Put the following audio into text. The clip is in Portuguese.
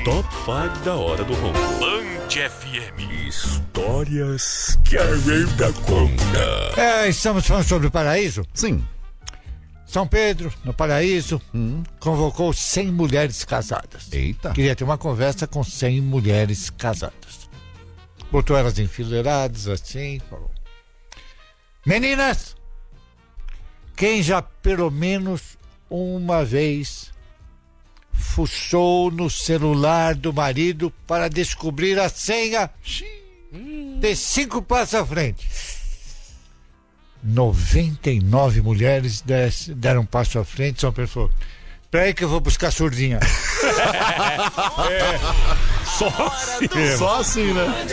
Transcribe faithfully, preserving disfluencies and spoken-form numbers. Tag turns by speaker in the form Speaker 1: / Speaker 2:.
Speaker 1: Top cinco da hora do ronco. Band F M. Histórias que a lenda conta.
Speaker 2: É, estamos falando sobre o paraíso?
Speaker 3: Sim.
Speaker 2: São Pedro, no paraíso, hum. convocou cem mulheres casadas.
Speaker 3: Eita.
Speaker 2: Queria ter uma conversa com cem mulheres casadas. Botou elas enfileiradas assim, falou: meninas, quem já pelo menos uma vez fuçou no celular do marido para descobrir a senha de cinco passos à frente? noventa e nove mulheres des, deram um passo à frente. São pessoas. Peraí que eu vou buscar surdinha.
Speaker 1: É, só assim,
Speaker 3: Só assim, né?